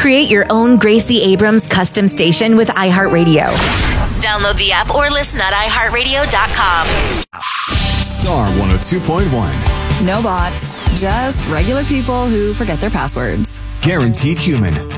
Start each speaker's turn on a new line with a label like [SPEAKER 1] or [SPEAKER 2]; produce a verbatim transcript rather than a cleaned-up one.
[SPEAKER 1] Create your own Gracie Abrams custom station with iHeartRadio. Download the app or listen at i heart radio dot com.
[SPEAKER 2] Star one oh two point one.
[SPEAKER 3] No bots, just regular people who forget their passwords.
[SPEAKER 2] Guaranteed Human.